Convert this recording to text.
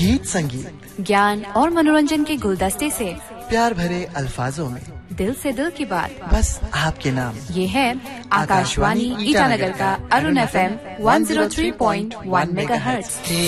गीत संगीत, ज्ञान और मनोरंजन के गुलदस्ते से प्यार भरे अल्फाजों में दिल से दिल की बात, बस आपके नाम। ये है आकाशवाणी ईटानगर का अरुण FM 103.1 मेगाहर्ट्ज।